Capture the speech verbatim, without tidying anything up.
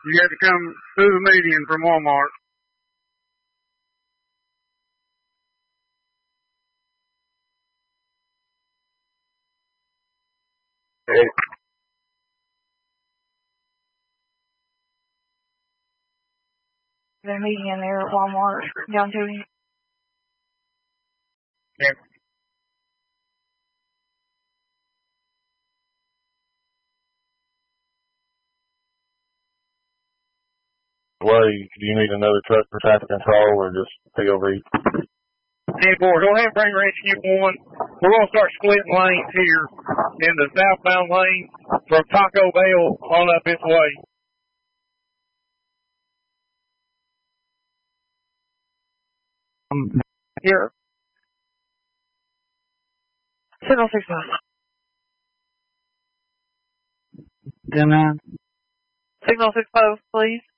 You got to come through the median from Walmart. Hey. The median there at Walmart down to you. Yeah. Way, do you need another truck for traffic control or just P O V? ten four, go ahead and bring rescue one. We're going to start splitting lanes here in the southbound lane from Taco Bell on up this way. Um, here. Signal six five. ten nine. Signal six five, please.